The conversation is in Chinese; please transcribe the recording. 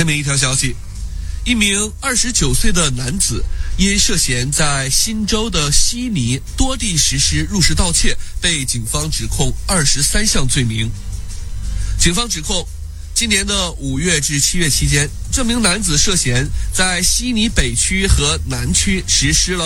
下面一条消息，一名29岁的男子因涉嫌在新州的悉尼多地实施入室盗窃，被警方指控23项罪名。警方指控，今年的5月至7月期间，这名男子涉嫌在悉尼北区和南区实施了